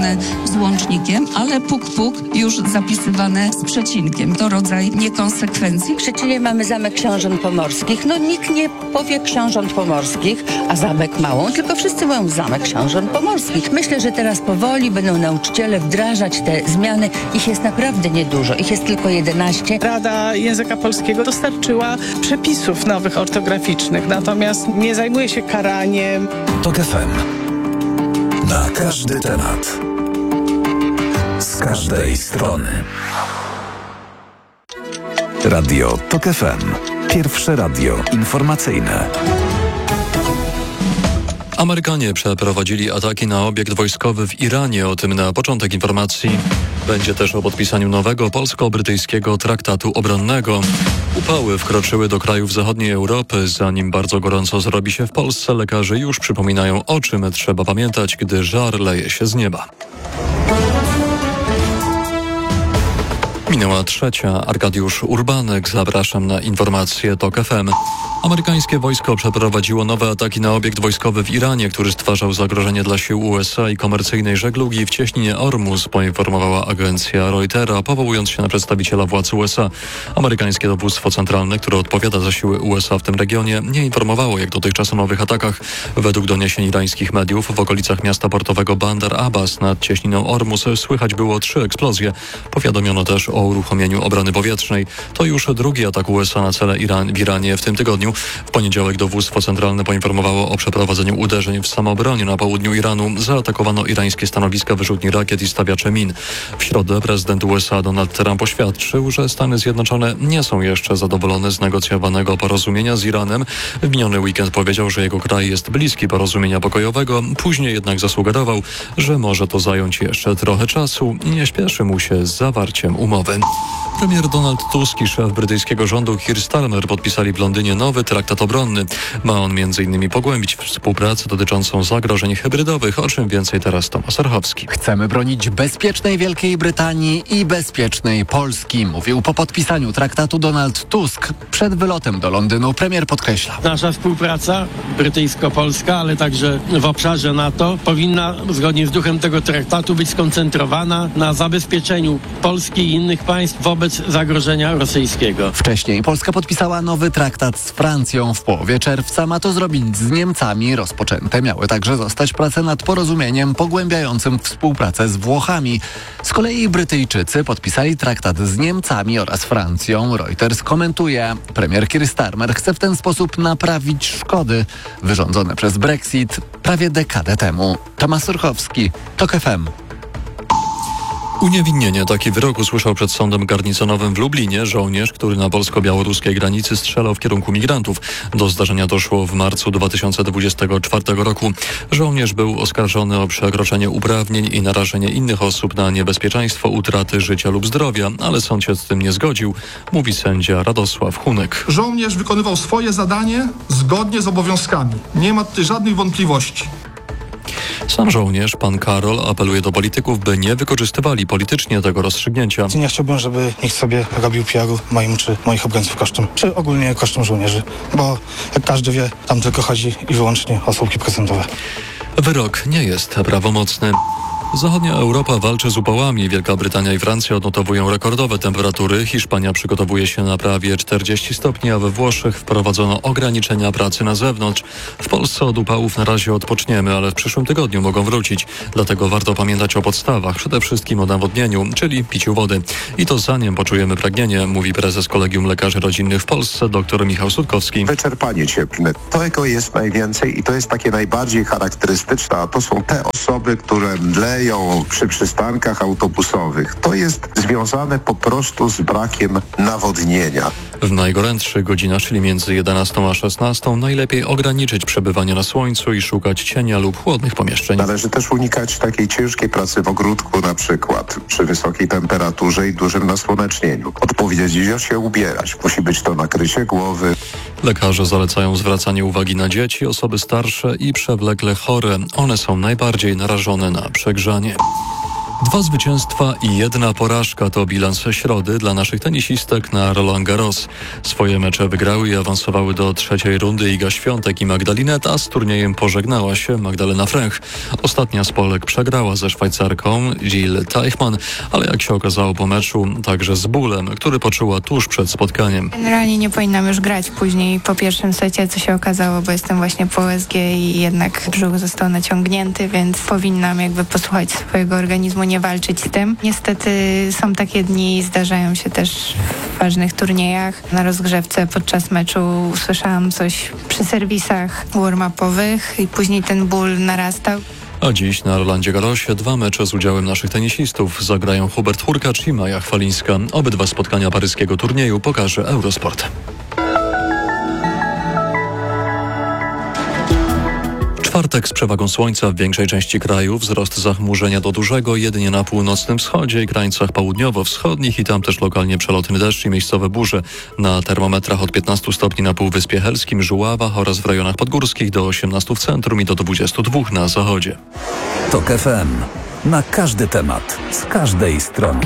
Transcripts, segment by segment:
zapisywane z łącznikiem, ale puk już zapisywane z przecinkiem. To rodzaj niekonsekwencji. W Szczecinie mamy Zamek Książąt Pomorskich. Nikt nie powie Książąt Pomorskich, a Zamek Małą, tylko wszyscy mówią Zamek Książąt Pomorskich. Myślę, że teraz powoli będą nauczyciele wdrażać te zmiany. Ich jest naprawdę niedużo. Ich jest tylko 11. Rada Języka Polskiego dostarczyła przepisów nowych ortograficznych, natomiast nie zajmuje się karaniem. TOK FM. Na każdy temat. Z każdej strony. Radio TOK FM. Pierwsze radio informacyjne. Amerykanie przeprowadzili ataki na obiekt wojskowy w Iranie. O tym na początek informacji. Będzie też o podpisaniu nowego polsko-brytyjskiego traktatu obronnego. Upały wkroczyły do krajów zachodniej Europy. Zanim bardzo gorąco zrobi się w Polsce, lekarze już przypominają, o czym trzeba pamiętać, gdy żar leje się z nieba. Minęła 3. Arkadiusz Urbanek. Zapraszam na informacje TOK FM. Amerykańskie wojsko przeprowadziło nowe ataki na obiekt wojskowy w Iranie, który stwarzał zagrożenie dla sił USA i komercyjnej żeglugi w cieśninie Ormus, poinformowała agencja Reutera, powołując się na przedstawiciela władz USA. Amerykańskie dowództwo centralne, które odpowiada za siły USA w tym regionie, nie informowało jak dotychczas o nowych atakach. Według doniesień irańskich mediów w okolicach miasta portowego Bandar Abbas nad cieśniną Ormus słychać było 3 eksplozje. Powiadomiono też o uruchomieniu obrony powietrznej. To już drugi atak USA na cele w Iranie w tym tygodniu. W poniedziałek dowództwo centralne poinformowało o przeprowadzeniu uderzeń w samoobronie na południu Iranu. Zaatakowano irańskie stanowiska wyrzutni rakiet i stawiacze min. W środę prezydent USA Donald Trump oświadczył, że Stany Zjednoczone nie są jeszcze zadowolone z negocjowanego porozumienia z Iranem. W miniony weekend powiedział, że jego kraj jest bliski porozumienia pokojowego. Później jednak zasugerował, że może to zająć jeszcze trochę czasu i nie śpieszy mu się z zawarciem umowy. Premier Donald Tusk i szef brytyjskiego rządu Keir Starmer podpisali w Londynie nowy traktat obronny. Ma on m.in. pogłębić współpracę dotyczącą zagrożeń hybrydowych, o czym więcej teraz Tomasz Archowski. Chcemy bronić bezpiecznej Wielkiej Brytanii i bezpiecznej Polski, mówił po podpisaniu traktatu Donald Tusk. Przed wylotem do Londynu premier podkreślał. Nasza współpraca brytyjsko-polska, ale także w obszarze NATO powinna zgodnie z duchem tego traktatu być skoncentrowana na zabezpieczeniu Polski i innych państw wobec zagrożenia rosyjskiego. Wcześniej Polska podpisała nowy traktat z Francją. W połowie czerwca ma to zrobić z Niemcami. Rozpoczęte miały także zostać prace nad porozumieniem pogłębiającym współpracę z Włochami. Z kolei Brytyjczycy podpisali traktat z Niemcami oraz Francją. Reuters komentuje. Premier Keir Starmer chce w ten sposób naprawić szkody wyrządzone przez Brexit prawie dekadę temu. Tomasz Surchowski, TOK FM. Uniewinnienie. Taki wyrok usłyszał przed sądem garnisonowym w Lublinie żołnierz, który na polsko-białoruskiej granicy strzelał w kierunku migrantów. Do zdarzenia doszło w marcu 2024 roku. Żołnierz był oskarżony o przekroczenie uprawnień i narażenie innych osób na niebezpieczeństwo utraty życia lub zdrowia, ale sąd się z tym nie zgodził, mówi sędzia Radosław Hunek. Żołnierz wykonywał swoje zadanie zgodnie z obowiązkami. Nie ma tutaj żadnych wątpliwości. Sam żołnierz, pan Karol, apeluje do polityków, by nie wykorzystywali politycznie tego rozstrzygnięcia. Nie chciałbym, żeby nikt sobie robił PR-u moim czy moich obrońców kosztem, czy ogólnie kosztem żołnierzy, bo jak każdy wie, tam tylko chodzi i wyłącznie o słupki procentowe. Wyrok nie jest prawomocny. Zachodnia Europa walczy z upałami. Wielka Brytania i Francja odnotowują rekordowe temperatury. Hiszpania przygotowuje się na prawie 40 stopni, a we Włoszech wprowadzono ograniczenia pracy na zewnątrz. W Polsce od upałów na razie odpoczniemy, ale w przyszłym tygodniu mogą wrócić. Dlatego warto pamiętać o podstawach, przede wszystkim o nawodnieniu, czyli piciu wody. I to zanim poczujemy pragnienie, mówi prezes Kolegium Lekarzy Rodzinnych w Polsce, dr Michał Sutkowski. Wyczerpanie cieplne. Tego jest najwięcej i to jest takie najbardziej charakterystyczne, a to są te osoby, które mdleją przy przystankach autobusowych. To jest związane po prostu z brakiem nawodnienia. W najgorętszych godzinach, czyli między 11 a 16, najlepiej ograniczyć przebywanie na słońcu i szukać cienia lub chłodnych pomieszczeń. Należy też unikać takiej ciężkiej pracy w ogródku, na przykład przy wysokiej temperaturze i dużym nasłonecznieniu. Odpowiednio się ubierać. Musi być to nakrycie głowy. Lekarze zalecają zwracanie uwagi na dzieci, osoby starsze i przewlekle chore. One są najbardziej narażone na przegrzanie. 2 zwycięstwa i 1 porażka to bilans środy dla naszych tenisistek na Roland Garros. Swoje mecze wygrały i awansowały do 3. rundy Iga Świątek i Magdalena, a z turniejem pożegnała się Magdalena Fręch. Ostatnia z Polek przegrała ze Szwajcarką Jill Teichmann, ale jak się okazało po meczu, także z bólem, który poczuła tuż przed spotkaniem. Generalnie nie powinnam już grać później po pierwszym secie, co się okazało, bo jestem właśnie po USG i jednak brzuch został naciągnięty, więc powinnam jakby posłuchać swojego organizmu, nie walczyć z tym. Niestety są takie dni, zdarzają się też w ważnych turniejach. Na rozgrzewce podczas meczu usłyszałam coś przy serwisach warm-upowych i później ten ból narastał. A dziś na Rolandzie Garrosie 2 mecze z udziałem naszych tenisistów. Zagrają Hubert Hurkacz i Maja Chwalińska. Obydwa spotkania paryskiego turnieju pokaże Eurosport. Czwartek z przewagą słońca w większej części kraju, wzrost zachmurzenia do dużego jedynie na północnym wschodzie i krańcach południowo-wschodnich i tam też lokalnie przelotny deszcz i miejscowe burze. Na termometrach od 15 stopni na Półwyspie Helskim, Żuławach oraz w rejonach podgórskich do 18 w centrum i do 22 na zachodzie. TOK FM. Na każdy temat, z każdej strony.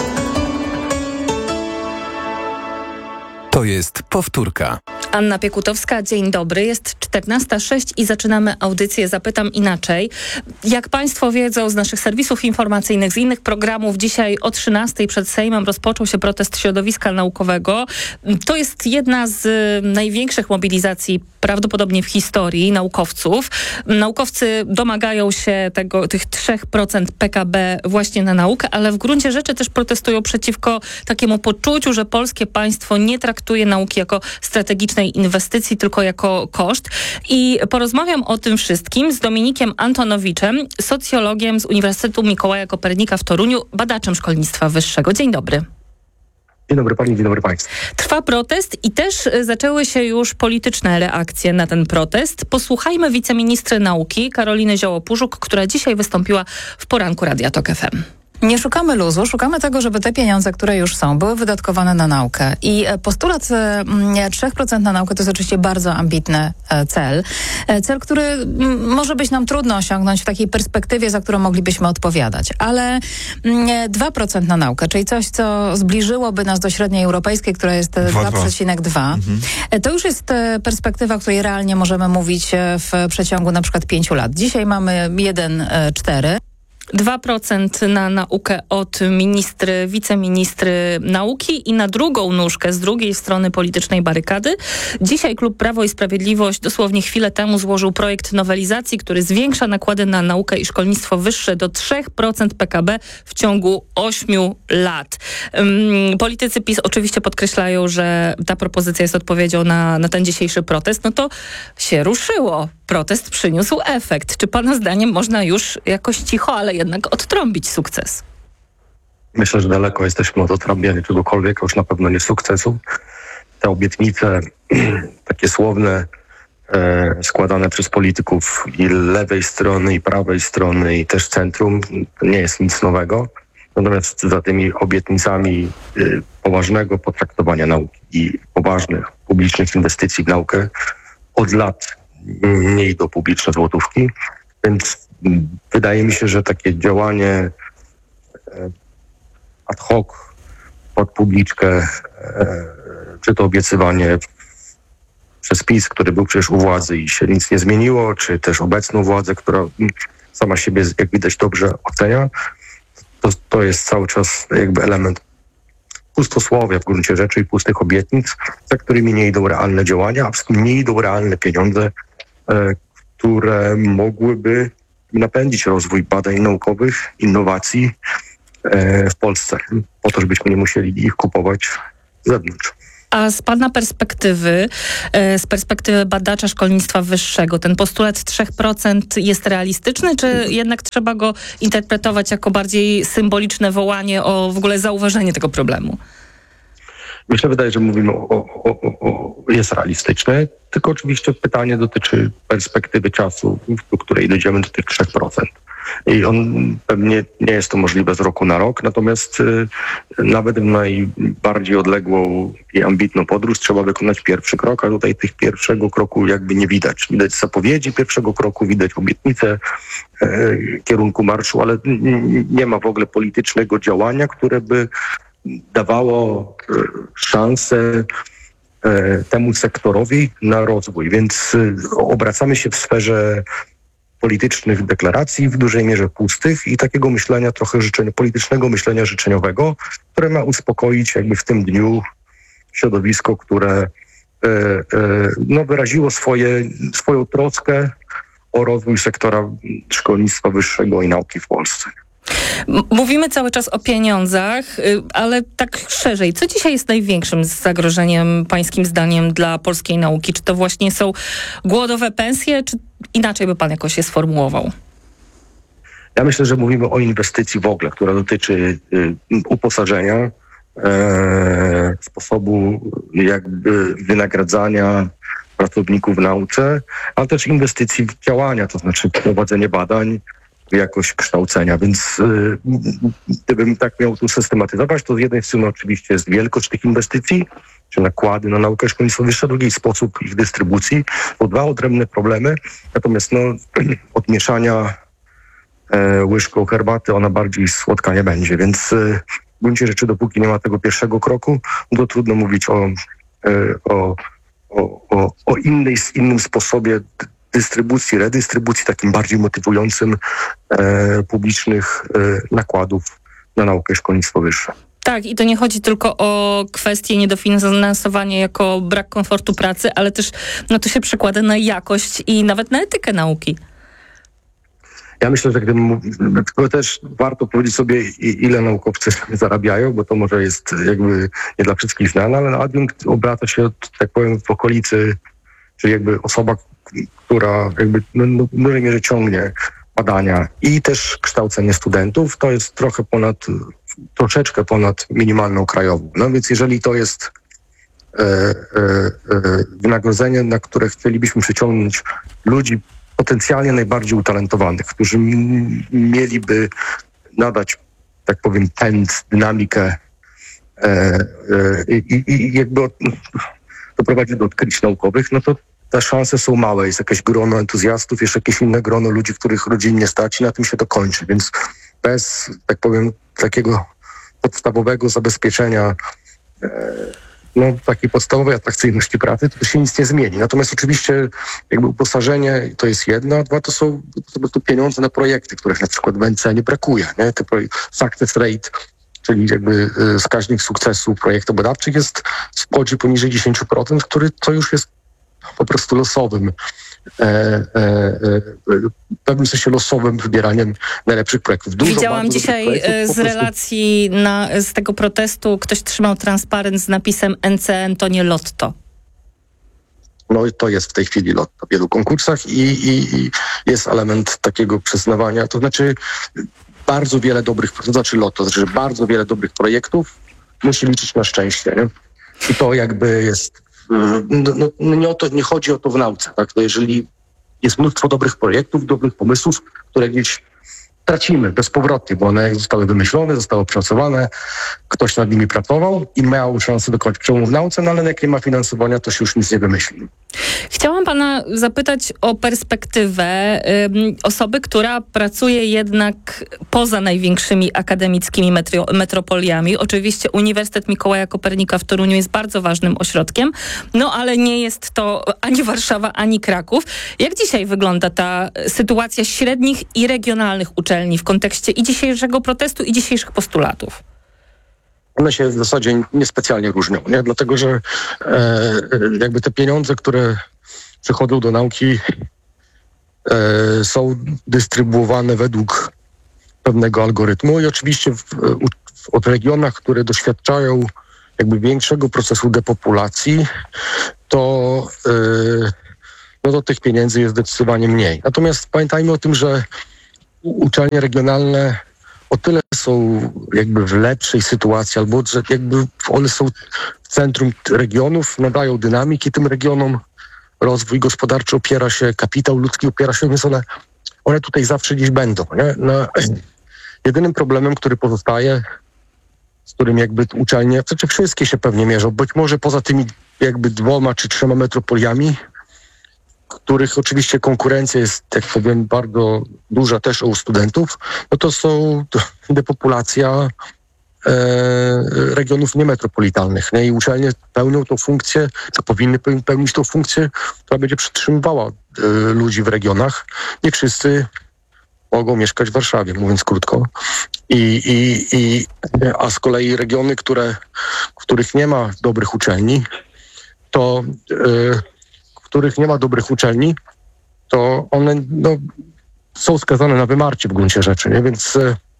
To jest powtórka. Anna Piekutowska, dzień dobry. Jest 14:06 i zaczynamy audycję Zapytam Inaczej. Jak Państwo wiedzą z naszych serwisów informacyjnych, z innych programów, dzisiaj o 13:00 przed Sejmem rozpoczął się protest środowiska naukowego. To jest jedna z największych mobilizacji prawdopodobnie w historii naukowców. Naukowcy domagają się tych 3% PKB właśnie na naukę, ale w gruncie rzeczy też protestują przeciwko takiemu poczuciu, że polskie państwo nie traktuje nauki jako strategicznej inwestycji, tylko jako koszt. I porozmawiam o tym wszystkim z Dominikiem Antonowiczem, socjologiem z Uniwersytetu Mikołaja Kopernika w Toruniu, badaczem szkolnictwa wyższego. Dzień dobry. Dzień dobry pani, dzień dobry państwu. Trwa protest i też zaczęły się już polityczne reakcje na ten protest. Posłuchajmy wiceministry nauki Karoliny Zioło-Pużuk, która dzisiaj wystąpiła w poranku Radia TOK FM. Nie szukamy luzu, szukamy tego, żeby te pieniądze, które już są, były wydatkowane na naukę. I postulat 3% na naukę to jest oczywiście bardzo ambitny cel. Cel, który może być nam trudno osiągnąć w takiej perspektywie, za którą moglibyśmy odpowiadać. Ale 2% na naukę, czyli coś, co zbliżyłoby nas do średniej europejskiej, która jest 2,2. To już jest perspektywa, o której realnie możemy mówić w przeciągu na przykład 5 lat. Dzisiaj mamy 1,4. 2% na naukę od wiceministry nauki i na drugą nóżkę z drugiej strony politycznej barykady. Dzisiaj klub Prawo i Sprawiedliwość dosłownie chwilę temu złożył projekt nowelizacji, który zwiększa nakłady na naukę i szkolnictwo wyższe do 3% PKB w ciągu 8 lat. Politycy PiS oczywiście podkreślają, że ta propozycja jest odpowiedzią na ten dzisiejszy protest. No to się ruszyło. Protest przyniósł efekt. Czy pana zdaniem można już jakoś cicho, ale jednak odtrąbić sukces? Myślę, że daleko jesteśmy od odtrąbienia czegokolwiek, już na pewno nie sukcesu. Te obietnice, takie słowne, składane przez polityków i lewej strony, i prawej strony, i też centrum, to nie jest nic nowego. Natomiast za tymi obietnicami poważnego potraktowania nauki i poważnych publicznych inwestycji w naukę od lat nie idą publiczne złotówki, więc wydaje mi się, że takie działanie ad hoc pod publiczkę, czy to obiecywanie przez PiS, który był przecież u władzy i się nic nie zmieniło, czy też obecną władzę, która sama siebie, jak widać, dobrze ocenia, to jest cały czas jakby element pustosłowia w gruncie rzeczy i pustych obietnic, za którymi nie idą realne działania, a w sumie nie idą realne pieniądze, które mogłyby napędzić rozwój badań naukowych, innowacji w Polsce, po to, żebyśmy nie musieli ich kupować z zewnątrz. A z pana perspektywy, z perspektywy badacza szkolnictwa wyższego, ten postulat 3% jest realistyczny, czy jednak trzeba go interpretować jako bardziej symboliczne wołanie o w ogóle zauważenie tego problemu? Mi się wydaje, że mówimy jest realistyczne, tylko oczywiście pytanie dotyczy perspektywy czasu, do której dojdziemy do tych 3%. I on pewnie nie jest to możliwe z roku na rok, natomiast nawet w najbardziej odległą i ambitną podróż trzeba wykonać pierwszy krok, a tutaj tych pierwszego kroku jakby nie widać. Widać zapowiedzi pierwszego kroku, widać obietnice kierunku marszu, ale nie ma w ogóle politycznego działania, które by dawało szansę temu sektorowi na rozwój. Więc obracamy się w sferze politycznych deklaracji, w dużej mierze pustych i takiego myślenia trochę politycznego myślenia życzeniowego, które ma uspokoić jakby w tym dniu środowisko, które wyraziło swoją troskę o rozwój sektora szkolnictwa wyższego i nauki w Polsce. Mówimy cały czas o pieniądzach, ale tak szerzej. Co dzisiaj jest największym zagrożeniem pańskim zdaniem dla polskiej nauki? Czy to właśnie są głodowe pensje, czy inaczej by pan jakoś je sformułował? Ja myślę, że mówimy o inwestycji w ogóle, która dotyczy uposażenia, sposobu jakby wynagradzania pracowników w nauce, ale też inwestycji w działania, to znaczy prowadzenie badań, jakość kształcenia, więc gdybym tak miał tu systematyzować, to z jednej strony oczywiście jest wielkość tych inwestycji, czy nakłady na naukę szkolnictwo wyższe, drugi sposób ich dystrybucji, to dwa odrębne problemy, natomiast od mieszania łyżką herbaty ona bardziej słodka nie będzie, więc w gruncie rzeczy dopóki nie ma tego pierwszego kroku, to trudno mówić o innym sposobie dystrybucji, redystrybucji, takim bardziej motywującym publicznych nakładów na naukę i szkolnictwo wyższe. Tak, i to nie chodzi tylko o kwestię niedofinansowania jako brak komfortu pracy, ale też to się przekłada na jakość i nawet na etykę nauki. Ja myślę, że tylko też warto powiedzieć sobie, ile naukowcy zarabiają, bo to może jest jakby nie dla wszystkich znane, ale adiunkt obraca się, tak powiem, w okolicy, czyli jakby osoba, która jakby w dużej mierze ciągnie badania i też kształcenie studentów, to jest troszeczkę ponad minimalną krajową. No więc jeżeli to jest wynagrodzenie, na które chcielibyśmy przyciągnąć ludzi potencjalnie najbardziej utalentowanych, którzy mieliby nadać, tak powiem, pęd, dynamikę i jakby doprowadzić do odkryć naukowych, no to te szanse są małe. Jest jakieś grono entuzjastów, jeszcze jakieś inne grono ludzi, których rodzin nie stać i na tym się to kończy. Więc bez, tak powiem, takiego podstawowego zabezpieczenia takiej podstawowej atrakcyjności pracy, to się nic nie zmieni. Natomiast oczywiście jakby uposażenie to jest jedno, a dwa to są po prostu pieniądze na projekty, których na przykład w NC nie brakuje. Nie? Success rate, czyli jakby wskaźnik sukcesu projektów badawczych jest w spodzie poniżej 10%, który to już jest po prostu losowym, w pewnym sensie losowym wybieraniem najlepszych projektów. Widziałam dzisiaj z relacji z tego protestu, ktoś trzymał transparent z napisem NCN to nie lotto. No i to jest w tej chwili lotto w wielu konkursach i jest element takiego przyznawania, to znaczy bardzo wiele dobrych, to znaczy lotto, to znaczy, że bardzo wiele dobrych projektów musi liczyć na szczęście, nie? I to jakby jest nie chodzi o to w nauce, tak? To jeżeli jest mnóstwo dobrych projektów, dobrych pomysłów, które gdzieś tracimy bezpowrotnie, bo one zostały wymyślone, zostały opracowane, ktoś nad nimi pracował i miał szansę dokonać przełomu w nauce, no ale jak nie ma finansowania, to się już nic nie wymyśli. Chciałam pana zapytać o perspektywę osoby, która pracuje jednak poza największymi akademickimi metropoliami. Oczywiście Uniwersytet Mikołaja Kopernika w Toruniu jest bardzo ważnym ośrodkiem, ale nie jest to ani Warszawa, ani Kraków. Jak dzisiaj wygląda ta sytuacja średnich i regionalnych uczelni w kontekście i dzisiejszego protestu, i dzisiejszych postulatów? One się w zasadzie niespecjalnie różnią, nie? Dlatego że jakby te pieniądze, które przychodzą do nauki, są dystrybuowane według pewnego algorytmu i oczywiście w regionach, które doświadczają jakby większego procesu depopulacji, to tych pieniędzy jest zdecydowanie mniej. Natomiast pamiętajmy o tym, że uczelnie regionalne o tyle są jakby w lepszej sytuacji, albo że jakby one są w centrum regionów, nadają dynamiki tym regionom, rozwój gospodarczy opiera się, kapitał ludzki opiera się, więc one tutaj zawsze gdzieś będą. Nie? Jedynym problemem, który pozostaje, z którym jakby uczelnie, znaczy wszystkie się pewnie mierzą, być może poza tymi jakby 2 czy 3 metropoliami, których oczywiście konkurencja jest, jak powiem, bardzo duża też u studentów, no to są depopulacja regionów niemetropolitalnych. Nie? I uczelnie pełnią tą funkcję, czy powinny pełnić tą funkcję, która będzie przytrzymywała ludzi w regionach. Nie wszyscy mogą mieszkać w Warszawie, mówiąc krótko. A z kolei regiony, w których nie ma dobrych uczelni, to one są skazane na wymarcie w gruncie rzeczy. Nie? Więc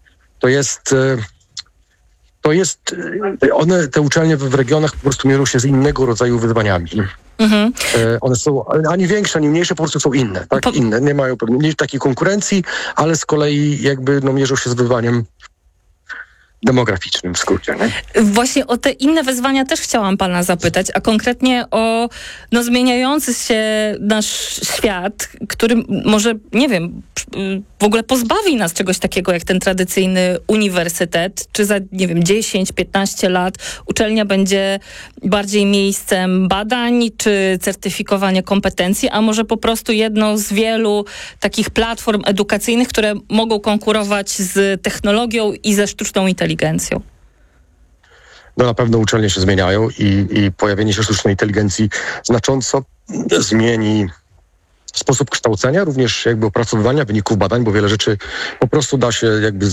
te uczelnie w regionach po prostu mierzą się z innego rodzaju wyzwaniami. Mhm. One są ani większe, ani mniejsze, po prostu są inne. Tak? Inne. Nie mają pewnie takiej konkurencji, ale z kolei jakby mierzą się z wyzwaniem demograficznym w skrócie. Nie? Właśnie o te inne wyzwania też chciałam pana zapytać, a konkretnie o zmieniający się nasz świat, który może, nie wiem, w ogóle pozbawi nas czegoś takiego jak ten tradycyjny uniwersytet, czy za, nie wiem, 10-15 lat uczelnia będzie bardziej miejscem badań, czy certyfikowania kompetencji, a może po prostu jedną z wielu takich platform edukacyjnych, które mogą konkurować z technologią i ze sztuczną inteligencją. No na pewno uczelnie się zmieniają i pojawienie się sztucznej inteligencji znacząco zmieni sposób kształcenia, również jakby opracowywania wyników badań, bo wiele rzeczy po prostu da się jakby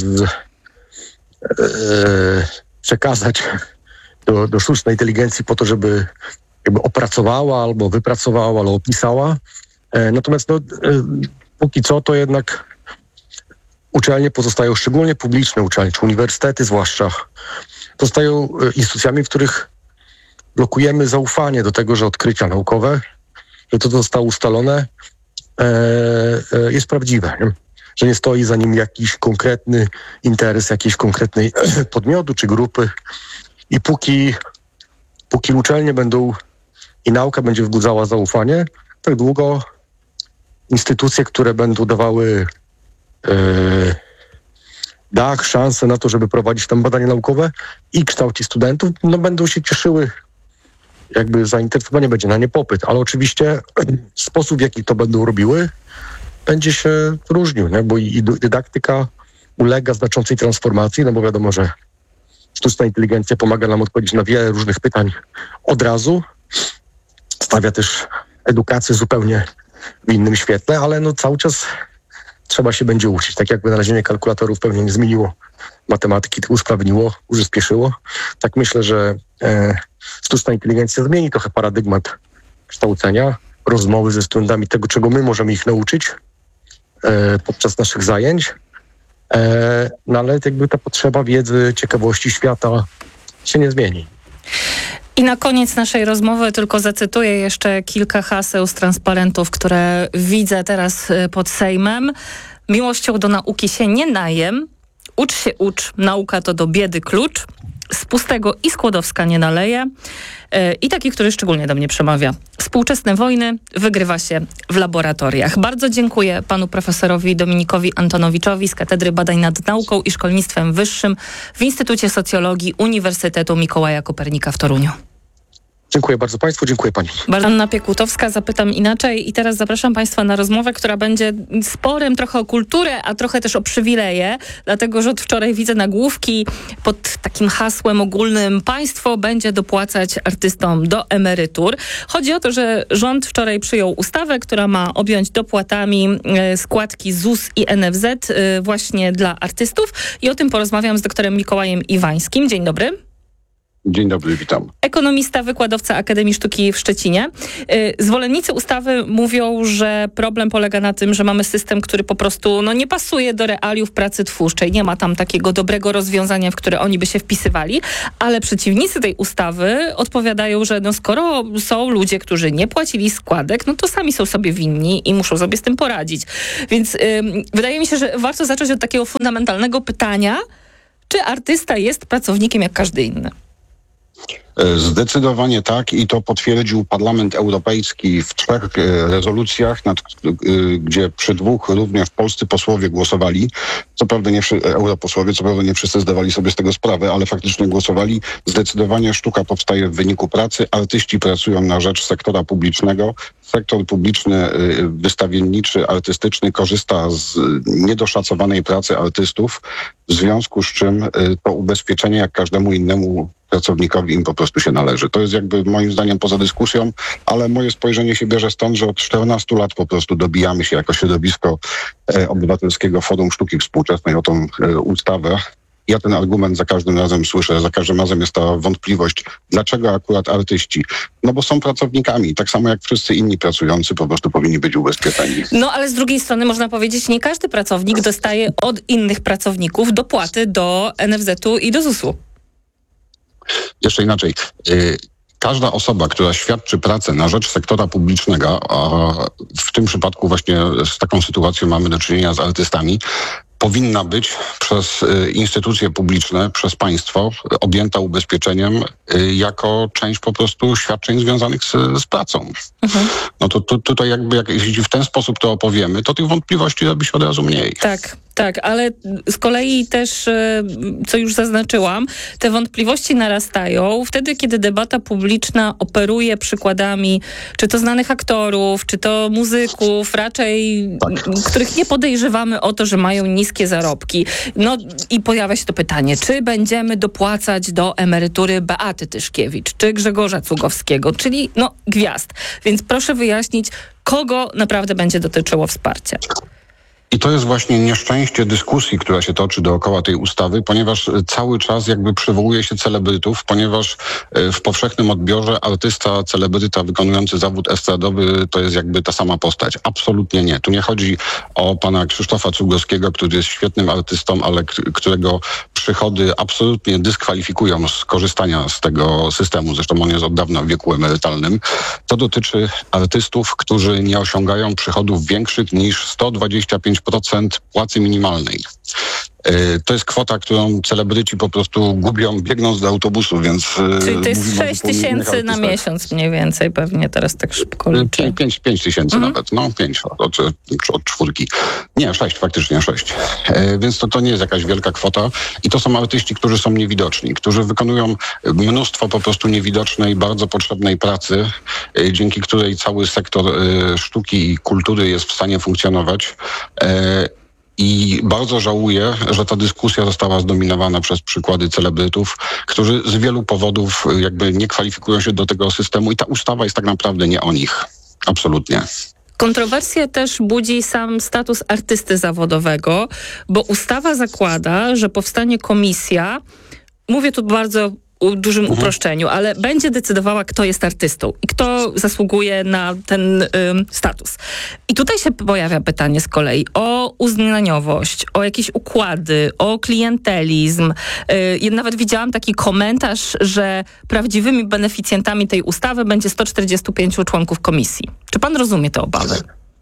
przekazać do sztucznej inteligencji po to, żeby jakby opracowała, albo wypracowała, albo opisała. Natomiast póki co to jednak uczelnie pozostają, szczególnie publiczne uczelnie, czy uniwersytety zwłaszcza, pozostają instytucjami, w których blokujemy zaufanie do tego, że odkrycia naukowe, że to zostało ustalone, jest prawdziwe. Nie? Że nie stoi za nim jakiś konkretny interes jakiejś konkretnej podmiotu czy grupy. I póki uczelnie będą i nauka będzie wzbudzała zaufanie, tak długo instytucje, które będą dawały szansę na to, żeby prowadzić tam badania naukowe i kształcić studentów, będą się cieszyły, jakby zainteresowanie będzie na nie popyt, ale oczywiście sposób, w jaki to będą robiły, będzie się różnił, nie? Bo i dydaktyka ulega znaczącej transformacji, no bo wiadomo, że sztuczna inteligencja pomaga nam odpowiedzieć na wiele różnych pytań od razu, stawia też edukację zupełnie w innym świetle, ale cały czas trzeba się będzie uczyć. Tak jak wynalezienie kalkulatorów pewnie nie zmieniło matematyki, tylko usprawniło, przyspieszyło. Tak myślę, że sztuczna inteligencja zmieni trochę paradygmat kształcenia, rozmowy ze studentami, tego, czego my możemy ich nauczyć podczas naszych zajęć. Ale jakby ta potrzeba wiedzy, ciekawości świata się nie zmieni. I na koniec naszej rozmowy tylko zacytuję jeszcze kilka haseł z transparentów, które widzę teraz pod Sejmem. Miłością do nauki się nie najem, ucz się ucz, nauka to do biedy klucz, z pustego i Skłodowska nie naleje. I taki, który szczególnie do mnie przemawia. Współczesne wojny wygrywa się w laboratoriach. Bardzo dziękuję panu profesorowi Dominikowi Antonowiczowi z Katedry Badań nad Nauką i Szkolnictwem Wyższym w Instytucie Socjologii Uniwersytetu Mikołaja Kopernika w Toruniu. Dziękuję bardzo państwu, dziękuję pani. Anna Piekutowska, zapytam inaczej i teraz zapraszam państwa na rozmowę, która będzie sporem trochę o kulturę, a trochę też o przywileje, dlatego że od wczoraj widzę nagłówki pod takim hasłem ogólnym: państwo będzie dopłacać artystom do emerytur. Chodzi o to, że rząd wczoraj przyjął ustawę, która ma objąć dopłatami składki ZUS i NFZ właśnie dla artystów i o tym porozmawiam z doktorem Mikołajem Iwańskim. Dzień dobry. Dzień dobry, witam. Ekonomista, wykładowca Akademii Sztuki w Szczecinie. Zwolennicy ustawy mówią, że problem polega na tym, że mamy system, który po prostu nie pasuje do realiów pracy twórczej. Nie ma tam takiego dobrego rozwiązania, w które oni by się wpisywali, ale przeciwnicy tej ustawy odpowiadają, że skoro są ludzie, którzy nie płacili składek, to sami są sobie winni i muszą sobie z tym poradzić. Więc wydaje mi się, że warto zacząć od takiego fundamentalnego pytania, czy artysta jest pracownikiem jak każdy inny? Zdecydowanie tak i to potwierdził Parlament Europejski w 3 rezolucjach, gdzie przy 2 również polscy posłowie głosowali. Co prawda europosłowie, nie wszyscy zdawali sobie z tego sprawę, ale faktycznie głosowali. Zdecydowanie sztuka powstaje w wyniku pracy. Artyści pracują na rzecz sektora publicznego. Sektor publiczny, wystawienniczy, artystyczny korzysta z niedoszacowanej pracy artystów, w związku z czym to ubezpieczenie jak każdemu innemu pracownikowi im po prostu się należy. To jest moim zdaniem poza dyskusją, ale moje spojrzenie się bierze stąd, że od 14 lat po prostu dobijamy się jako środowisko Obywatelskiego Forum Sztuki Współczesnej o tą ustawę. Ja ten argument za każdym razem słyszę, za każdym razem jest ta wątpliwość, dlaczego akurat artyści? Bo są pracownikami, tak samo jak wszyscy inni pracujący po prostu powinni być ubezpieczeni. Ale z drugiej strony można powiedzieć, nie każdy pracownik dostaje od innych pracowników dopłaty do NFZ-u i do ZUS-u. Jeszcze inaczej. Każda osoba, która świadczy pracę na rzecz sektora publicznego, a w tym przypadku właśnie z taką sytuacją mamy do czynienia z artystami, powinna być przez instytucje publiczne, przez państwo objęta ubezpieczeniem jako część po prostu świadczeń związanych z pracą. Tutaj jeśli w ten sposób to opowiemy, to tych wątpliwości robi się od razu mniej. Tak, ale z kolei też, co już zaznaczyłam, te wątpliwości narastają wtedy, kiedy debata publiczna operuje przykładami, czy to znanych aktorów, czy to muzyków, raczej których nie podejrzewamy o to, że mają niskie zarobki. I pojawia się to pytanie, czy będziemy dopłacać do emerytury Beaty Tyszkiewicz, czy Grzegorza Cugowskiego, czyli gwiazd. Więc proszę wyjaśnić, kogo naprawdę będzie dotyczyło wsparcie. I to jest właśnie nieszczęście dyskusji, która się toczy dookoła tej ustawy, ponieważ cały czas przywołuje się celebrytów, ponieważ w powszechnym odbiorze artysta, celebryta wykonujący zawód estradowy to jest ta sama postać. Absolutnie nie. Tu nie chodzi o pana Krzysztofa Cugowskiego, który jest świetnym artystą, ale którego przychody absolutnie dyskwalifikują z korzystania z tego systemu. Zresztą on jest od dawna w wieku emerytalnym. To dotyczy artystów, którzy nie osiągają przychodów większych niż 125% płacy minimalnej. To jest kwota, którą celebryci po prostu gubią, biegnąc do autobusu, więc... Czyli to jest 6 000 na miesiąc mniej więcej, pewnie teraz tak szybko liczę. 5 tysięcy nawet, 5 od 4. Nie, 6, faktycznie 6. Więc to nie jest jakaś wielka kwota i to są artyści, którzy są niewidoczni, którzy wykonują mnóstwo po prostu niewidocznej, bardzo potrzebnej pracy, dzięki której cały sektor sztuki i kultury jest w stanie funkcjonować. I bardzo żałuję, że ta dyskusja została zdominowana przez przykłady celebrytów, którzy z wielu powodów nie kwalifikują się do tego systemu i ta ustawa jest tak naprawdę nie o nich. Absolutnie. Kontrowersję też budzi sam status artysty zawodowego, bo ustawa zakłada, że powstanie komisja, mówię tu bardzo dużym uproszczeniu, ale będzie decydowała, kto jest artystą i kto zasługuje na ten status. I tutaj się pojawia pytanie z kolei o uznaniowość, o jakieś układy, o klientelizm. Ja nawet widziałam taki komentarz, że prawdziwymi beneficjentami tej ustawy będzie 145 członków komisji. Czy pan rozumie te obawy?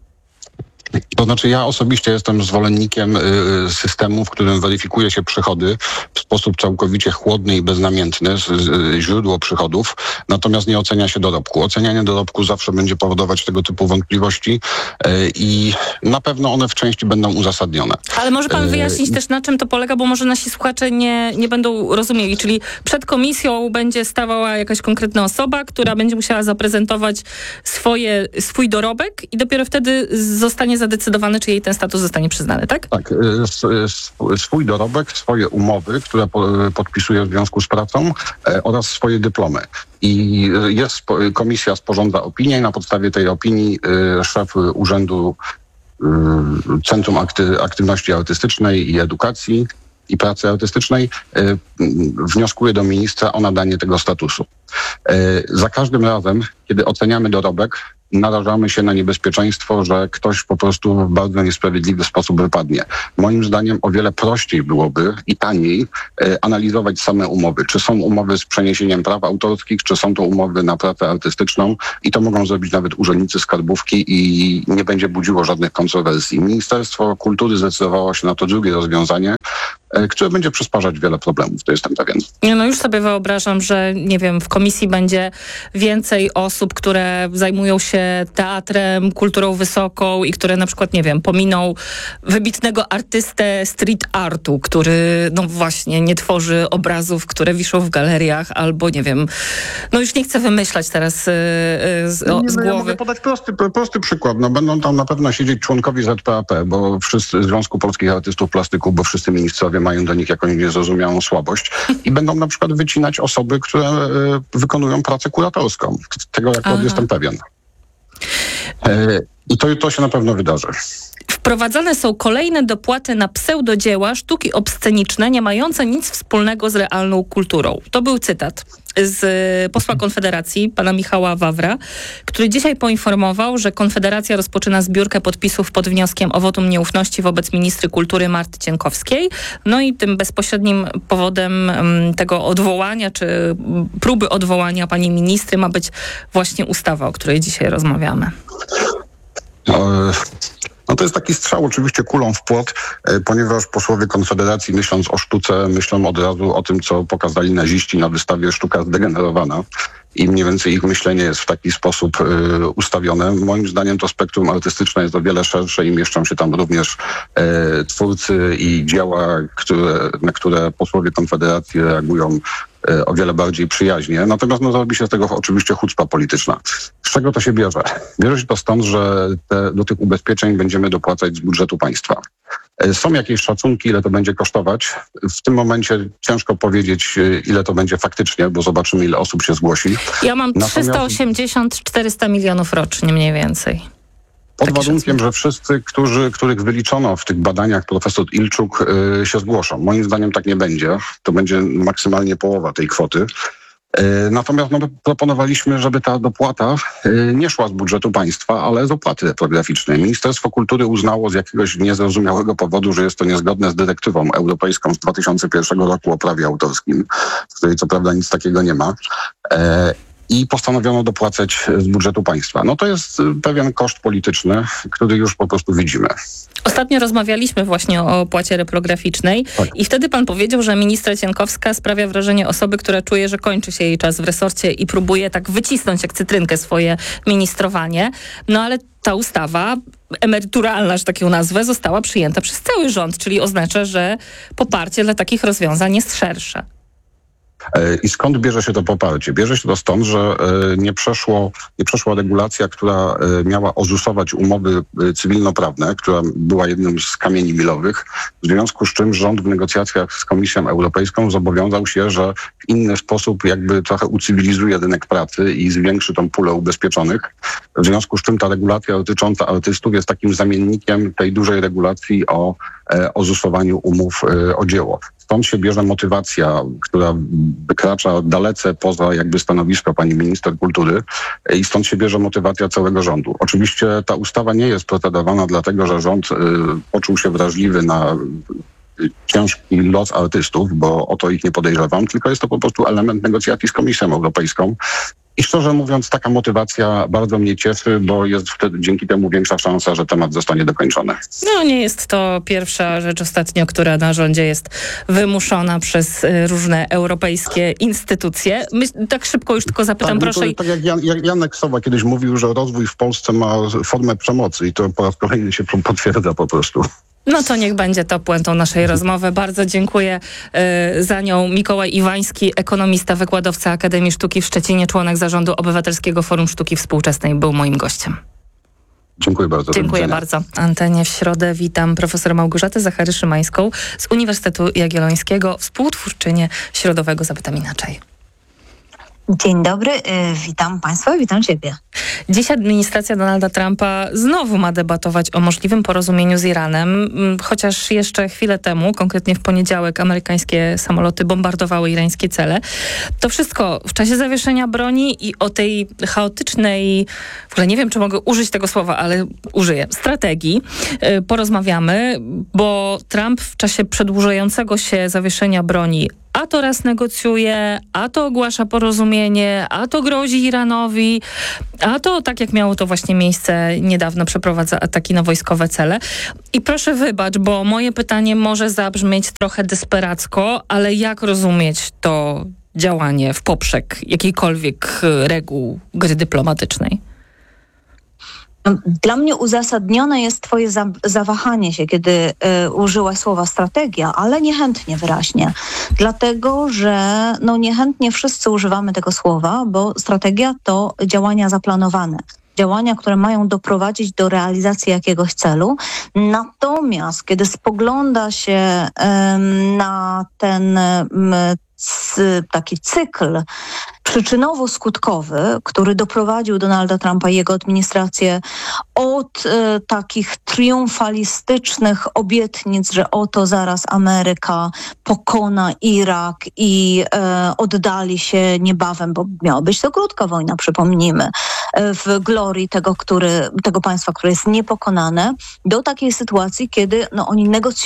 To znaczy ja osobiście jestem zwolennikiem systemu, w którym weryfikuje się przychody w sposób całkowicie chłodny i beznamiętny, źródło przychodów, natomiast nie ocenia się dorobku. Ocenianie dorobku zawsze będzie powodować tego typu wątpliwości i na pewno one w części będą uzasadnione. Ale może pan wyjaśnić też, na czym to polega, bo może nasi słuchacze nie będą rozumieli. Czyli przed komisją będzie stawała jakaś konkretna osoba, która będzie musiała zaprezentować swój dorobek i dopiero wtedy zostanie zadecydowane, czy jej ten status zostanie przyznany, tak? Tak. Swój dorobek, swoje umowy, które podpisuje w związku z pracą oraz swoje dyplomy. I komisja sporządza opinię i na podstawie tej opinii szef Urzędu Centrum Aktywności Artystycznej i Edukacji i Pracy Artystycznej wnioskuje do ministra o nadanie tego statusu. Za każdym razem, kiedy oceniamy dorobek, narażamy się na niebezpieczeństwo, że ktoś po prostu w bardzo niesprawiedliwy sposób wypadnie. Moim zdaniem o wiele prościej byłoby i taniej analizować same umowy. Czy są umowy z przeniesieniem praw autorskich, czy są to umowy na pracę artystyczną i to mogą zrobić nawet urzędnicy skarbówki i nie będzie budziło żadnych kontrowersji. Ministerstwo Kultury zdecydowało się na to drugie rozwiązanie, które będzie przysparzać wiele problemów, to jestem pewien. No już sobie wyobrażam, że nie wiem, w komisji będzie więcej osób, które zajmują się teatrem, kulturą wysoką i które na przykład, nie wiem, pominą wybitnego artystę street artu, który no właśnie nie tworzy obrazów, które wiszą w galeriach albo nie wiem, no już nie chcę wymyślać teraz z głowy. Ja mogę podać prosty przykład. No, będą tam na pewno siedzieć członkowie ZPAP, bo wszyscy Związku Polskich Artystów Plastyków, bo wszyscy ministrowie mają do nich jakąś niezrozumiałą słabość i będą na przykład wycinać osoby, które wykonują pracę kuratorską. Tego akurat jestem pewien. I to się na pewno wydarzy. Wprowadzane są kolejne dopłaty na pseudodzieła, sztuki obsceniczne, nie mające nic wspólnego z realną kulturą. To był cytat z posła Konfederacji, pana Michała Wawra, który dzisiaj poinformował, że Konfederacja rozpoczyna zbiórkę podpisów pod wnioskiem o wotum nieufności wobec ministry kultury Marty Cienkowskiej. No i tym bezpośrednim powodem tego odwołania, czy próby odwołania pani ministry ma być właśnie ustawa, o której dzisiaj rozmawiamy. No to jest taki strzał oczywiście kulą w płot, ponieważ posłowie Konfederacji, myśląc o sztuce, myślą od razu o tym, co pokazali naziści na wystawie Sztuka zdegenerowana. I mniej więcej ich myślenie jest w taki sposób ustawione. Moim zdaniem to spektrum artystyczne jest o wiele szersze i mieszczą się tam również twórcy i dzieła, na które posłowie Konfederacji reagują o wiele bardziej przyjaźnie. Natomiast zrobi się z tego oczywiście hucpa polityczna. Z czego to się bierze? Bierze się to stąd, że do tych ubezpieczeń będziemy dopłacać z budżetu państwa. Są jakieś szacunki, ile to będzie kosztować. W tym momencie ciężko powiedzieć, ile to będzie faktycznie, bo zobaczymy, ile osób się zgłosi. Ja mam 380-400 milionów rocznie mniej więcej. Pod warunkiem, że wszyscy, których wyliczono w tych badaniach profesor Ilczuk się zgłoszą. Moim zdaniem tak nie będzie. To będzie maksymalnie połowa tej kwoty. Natomiast proponowaliśmy, żeby ta dopłata nie szła z budżetu państwa, ale z opłaty reprograficznej. Ministerstwo Kultury uznało z jakiegoś niezrozumiałego powodu, że jest to niezgodne z dyrektywą europejską z 2001 roku o prawie autorskim, w której co prawda nic takiego nie ma. I postanowiono dopłacać z budżetu państwa. No to jest pewien koszt polityczny, który już po prostu widzimy. Ostatnio rozmawialiśmy właśnie o opłacie reprograficznej i wtedy pan powiedział, że ministra Cienkowska sprawia wrażenie osoby, która czuje, że kończy się jej czas w resorcie i próbuje tak wycisnąć jak cytrynkę swoje ministrowanie. No ale ta ustawa emeryturalna, że tak ją nazwę, została przyjęta przez cały rząd, czyli oznacza, że poparcie dla takich rozwiązań jest szersze. I skąd bierze się to poparcie? Bierze się to stąd, że nie przeszła regulacja, która miała ozusować umowy cywilnoprawne, która była jednym z kamieni milowych, w związku z czym rząd w negocjacjach z Komisją Europejską zobowiązał się, że w inny sposób jakby trochę ucywilizuje rynek pracy i zwiększy tą pulę ubezpieczonych. W związku z czym ta regulacja dotycząca artystów jest takim zamiennikiem tej dużej regulacji o ozusowaniu umów o dzieło. Stąd się bierze motywacja, która wykracza dalece poza jakby stanowisko pani minister kultury i stąd się bierze motywacja całego rządu. Oczywiście ta ustawa nie jest procedowana dlatego, że rząd poczuł się wrażliwy na ciężki los artystów, bo o to ich nie podejrzewam, tylko jest to po prostu element negocjacji z Komisją Europejską. I szczerze mówiąc, taka motywacja bardzo mnie cieszy, bo jest wtedy dzięki temu większa szansa, że temat zostanie dokończony. No nie jest to pierwsza rzecz ostatnio, która na rządzie jest wymuszona przez różne europejskie instytucje. Tak szybko już tylko zapytam, proszę. Tak jak Janek Sowa kiedyś mówił, że rozwój w Polsce ma formę przemocy i to po raz kolejny się potwierdza po prostu. No to niech będzie to puentą naszej rozmowy. Bardzo dziękuję za nią. Mikołaj Iwański, ekonomista, wykładowca Akademii Sztuki w Szczecinie, członek Zarządu Obywatelskiego Forum Sztuki Współczesnej, był moim gościem. Dziękuję bardzo. Dziękuję bardzo. Antenie w środę witam profesor Małgorzatę Zachary-Szymańską z Uniwersytetu Jagiellońskiego, współtwórczynię Środowego Zapytam Inaczej. Dzień dobry, witam Państwa, witam Ciebie. Dziś administracja Donalda Trumpa znowu ma debatować o możliwym porozumieniu z Iranem, chociaż jeszcze chwilę temu, konkretnie w poniedziałek, amerykańskie samoloty bombardowały irańskie cele. To wszystko w czasie zawieszenia broni i o tej chaotycznej, w ogóle nie wiem, czy mogę użyć tego słowa, ale użyję, strategii porozmawiamy, bo Trump w czasie przedłużającego się zawieszenia broni a to raz negocjuje, a to ogłasza porozumienie, a to grozi Iranowi, a to, tak jak miało to właśnie miejsce niedawno, przeprowadza ataki na wojskowe cele. I proszę wybacz, bo moje pytanie może zabrzmieć trochę desperacko, ale jak rozumieć to działanie w poprzek jakiejkolwiek reguł gry dyplomatycznej? Dla mnie uzasadnione jest twoje zawahanie się, kiedy użyłaś słowa strategia, ale niechętnie wyraźnie. Dlatego, że niechętnie wszyscy używamy tego słowa, bo strategia to działania zaplanowane. Działania, które mają doprowadzić do realizacji jakiegoś celu. Natomiast kiedy spogląda się na ten taki cykl przyczynowo-skutkowy, który doprowadził Donalda Trumpa i jego administrację od takich triumfalistycznych obietnic, że oto zaraz Ameryka pokona Irak i oddali się niebawem, bo miała być to krótka wojna, przypomnijmy, w glorii tego państwa, które jest niepokonane, do takiej sytuacji, kiedy oni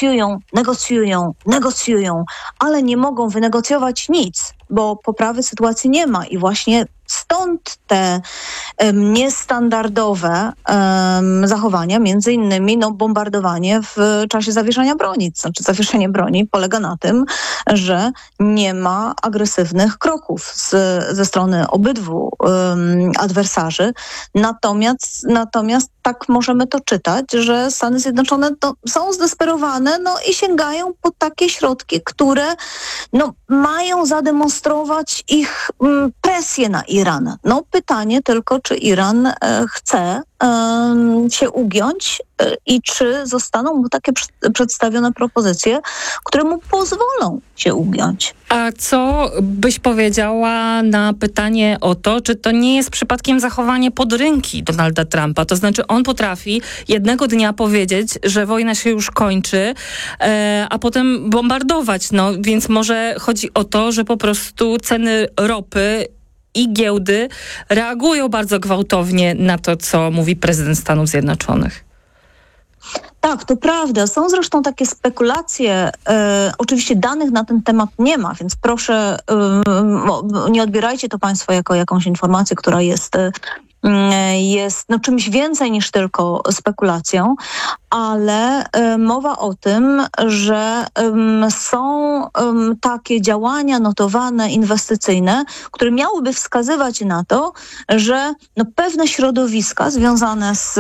negocjują, ale nie mogą wynegocjować nic, bo poprawy sytuacji nie ma i właśnie stąd te niestandardowe zachowania, między innymi bombardowanie w czasie zawieszenia broni. Znaczy zawieszenie broni polega na tym, że nie ma agresywnych kroków ze strony obydwu adwersarzy. Natomiast tak możemy to czytać, że Stany Zjednoczone są zdesperowane i sięgają po takie środki, które mają zademonstrować ich presję na Iran. Pytanie tylko, czy Iran chce się ugiąć i czy zostaną mu takie przedstawione propozycje, które mu pozwolą się ugiąć. A co byś powiedziała na pytanie o to, czy to nie jest przypadkiem zachowanie pod rynki Donalda Trumpa? To znaczy on potrafi jednego dnia powiedzieć, że wojna się już kończy, a potem bombardować. Więc może chodzi o to, że po prostu ceny ropy i giełdy reagują bardzo gwałtownie na to, co mówi prezydent Stanów Zjednoczonych. Tak, to prawda. Są zresztą takie spekulacje. Oczywiście danych na ten temat nie ma, więc proszę, nie odbierajcie to Państwo jako jakąś informację, która jest czymś więcej niż tylko spekulacją, ale mowa o tym, że są takie działania notowane, inwestycyjne, które miałyby wskazywać na to, że pewne środowiska związane z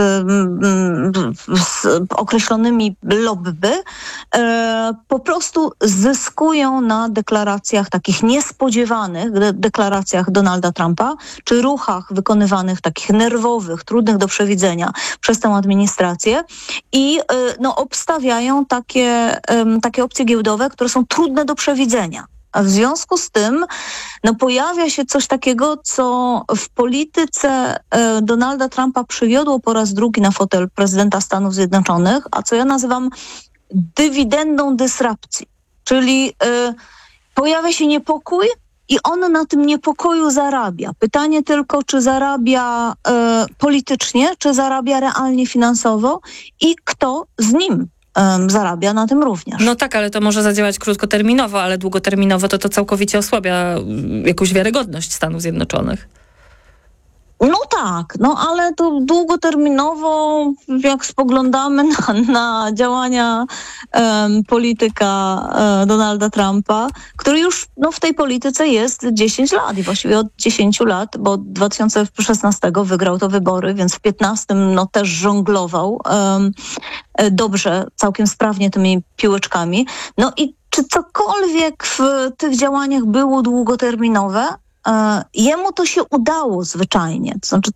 określonymi lobby po prostu zyskują na deklaracjach takich niespodziewanych, deklaracjach Donalda Trumpa, czy ruchach wykonywanych takich nerwowych, trudnych do przewidzenia przez tę administrację i obstawiają takie opcje giełdowe, które są trudne do przewidzenia. A w związku z tym pojawia się coś takiego, co w polityce Donalda Trumpa przywiodło po raz drugi na fotel prezydenta Stanów Zjednoczonych, a co ja nazywam dywidendą dysrupcji. Czyli pojawia się niepokój i on na tym niepokoju zarabia. Pytanie tylko, czy zarabia politycznie, czy zarabia realnie finansowo i kto z nim zarabia na tym również. Tak, ale to może zadziałać krótkoterminowo, ale długoterminowo to całkowicie osłabia jakąś wiarygodność Stanów Zjednoczonych. Tak, ale to długoterminowo, jak spoglądamy na działania polityka Donalda Trumpa, który już w tej polityce jest 10 lat i właściwie od 10 lat, bo 2016 wygrał to wybory, więc w 15 też żonglował dobrze, całkiem sprawnie tymi piłeczkami. I czy cokolwiek w tych działaniach było długoterminowe? Jemu to się udało zwyczajnie. To znaczy,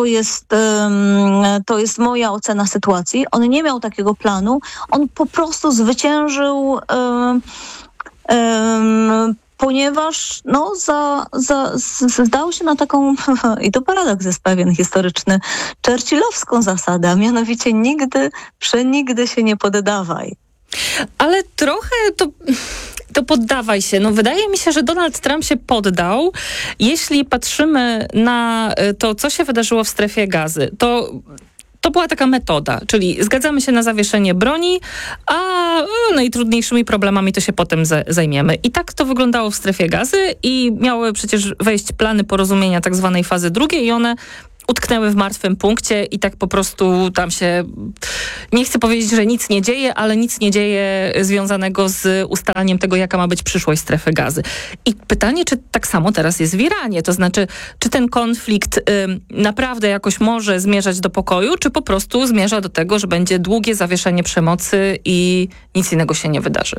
to jest moja ocena sytuacji. On nie miał takiego planu. On po prostu zwyciężył ponieważ zdał się na taką, i to paradoks jest pewien historyczny, churchillowską zasadę, a mianowicie przenigdy się nie poddawaj. Ale trochę to poddawaj się. No, wydaje mi się, że Donald Trump się poddał. Jeśli patrzymy na to, co się wydarzyło w strefie Gazy, to była taka metoda, czyli zgadzamy się na zawieszenie broni, a najtrudniejszymi problemami to się potem zajmiemy. I tak to wyglądało w strefie Gazy i miały przecież wejść plany porozumienia tak zwanej fazy drugiej i one utknęły w martwym punkcie i tak po prostu tam się, nie chcę powiedzieć, że nic nie dzieje, ale nic nie dzieje związanego z ustalaniem tego, jaka ma być przyszłość strefy Gazy. I pytanie, czy tak samo teraz jest w Iranie? To znaczy, czy ten konflikt naprawdę jakoś może zmierzać do pokoju, czy po prostu zmierza do tego, że będzie długie zawieszenie przemocy i nic innego się nie wydarzy?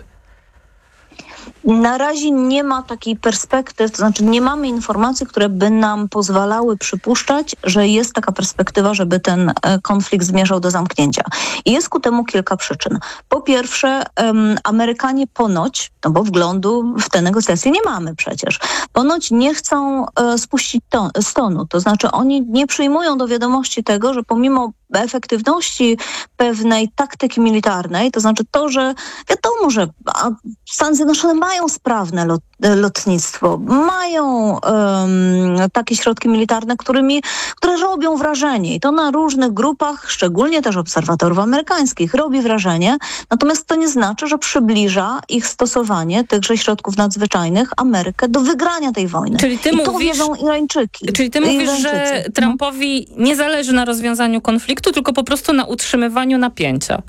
Na razie nie ma takiej perspektywy, to znaczy nie mamy informacji, które by nam pozwalały przypuszczać, że jest taka perspektywa, żeby ten konflikt zmierzał do zamknięcia. I jest ku temu kilka przyczyn. Po pierwsze, Amerykanie ponoć, no bo wglądu w te negocjacje nie mamy przecież, ponoć nie chcą spuścić z tonu. To znaczy oni nie przyjmują do wiadomości tego, że pomimo efektywności pewnej taktyki militarnej, to znaczy to, że wiadomo, że Stany Zjednoczone mają sprawne lotnictwo, mają takie środki militarne, które robią wrażenie i to na różnych grupach, szczególnie też obserwatorów amerykańskich, robi wrażenie, natomiast to nie znaczy, że przybliża ich stosowanie tychże środków nadzwyczajnych Amerykę do wygrania tej wojny. Czyli ty to wiedzą Irańczyki. Czyli ty mówisz, że Trumpowi nie zależy na rozwiązaniu konfliktu, tylko po prostu na utrzymywaniu napięcia.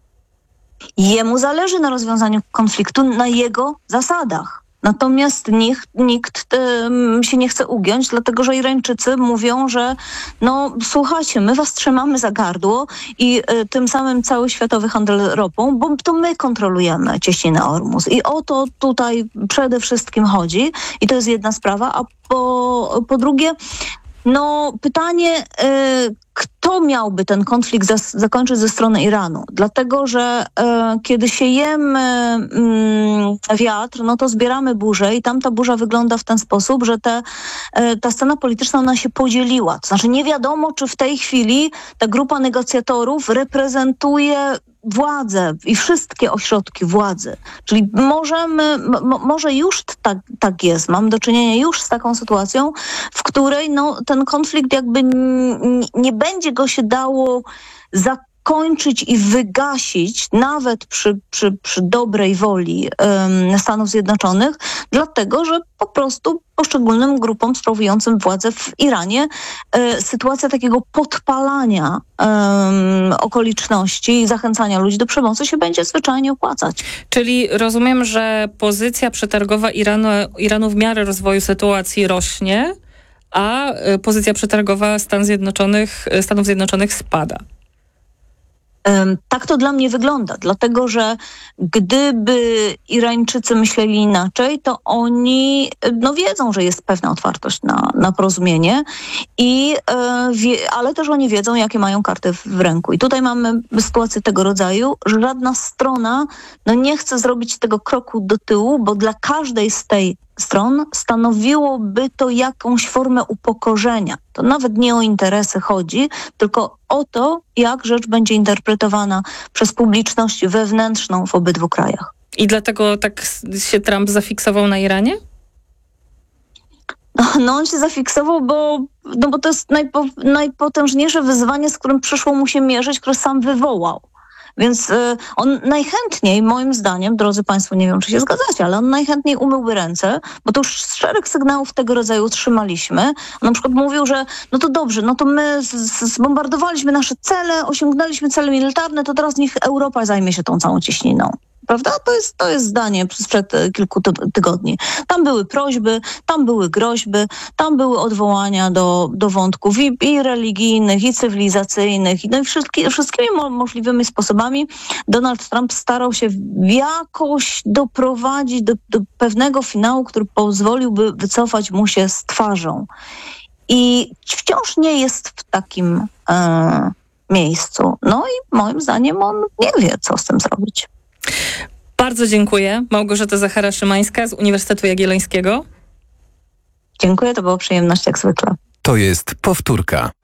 Jemu zależy na rozwiązaniu konfliktu na jego zasadach. Natomiast nikt się nie chce ugiąć, dlatego że Irańczycy mówią, że słuchajcie, my was trzymamy za gardło i tym samym cały światowy handel ropą, bo to my kontrolujemy cieśninę Ormus. I o to tutaj przede wszystkim chodzi. I to jest jedna sprawa. A po drugie, pytanie, kto miałby ten konflikt zakończyć ze strony Iranu? Dlatego, że kiedy siejemy wiatr, to zbieramy burzę i tam ta burza wygląda w ten sposób, że ta scena polityczna ona się podzieliła. To znaczy nie wiadomo, czy w tej chwili ta grupa negocjatorów reprezentuje władzę i wszystkie ośrodki władzy. Czyli może już tak jest. Mamy do czynienia już z taką sytuacją, w której ten konflikt jakby nie będzie go się dało zakończyć i wygasić, nawet przy dobrej woli Stanów Zjednoczonych, dlatego, że po prostu poszczególnym grupom sprawującym władzę w Iranie sytuacja takiego podpalania okoliczności i zachęcania ludzi do przemocy się będzie zwyczajnie opłacać. Czyli rozumiem, że pozycja przetargowa Iranu w miarę rozwoju sytuacji rośnie, a pozycja przetargowa Stanów Zjednoczonych spada. Tak to dla mnie wygląda, dlatego że gdyby Irańczycy myśleli inaczej, to oni wiedzą, że jest pewna otwartość na porozumienie, ale też oni wiedzą, jakie mają karty w ręku. I tutaj mamy sytuację tego rodzaju, że żadna strona nie chce zrobić tego kroku do tyłu, bo dla każdej z tej stron stanowiłoby to jakąś formę upokorzenia. To nawet nie o interesy chodzi, tylko o to, jak rzecz będzie interpretowana przez publiczność wewnętrzną w obydwu krajach. I dlatego tak się Trump zafiksował na Iranie? On się zafiksował, bo to jest najpotężniejsze wyzwanie, z którym przyszło mu się mierzyć, które sam wywołał. Więc on najchętniej, moim zdaniem, drodzy Państwo, nie wiem, czy się zgadzacie, ale on najchętniej umyłby ręce, bo to już szereg sygnałów tego rodzaju otrzymaliśmy. On na przykład mówił, że to dobrze, to my zbombardowaliśmy nasze cele, osiągnęliśmy cele militarne, to teraz niech Europa zajmie się tą całą cieśniną. Prawda? To jest zdanie sprzed kilku tygodni. Tam były prośby, tam były groźby, tam były odwołania do wątków i religijnych, i cywilizacyjnych, i wszystkimi możliwymi sposobami Donald Trump starał się jakoś doprowadzić do pewnego finału, który pozwoliłby wycofać mu się z twarzą. I wciąż nie jest w takim miejscu. I moim zdaniem on nie wie, co z tym zrobić. Bardzo dziękuję. Małgorzata Zachara-Szymańska z Uniwersytetu Jagiellońskiego. Dziękuję, to było przyjemność jak zwykle. To jest powtórka.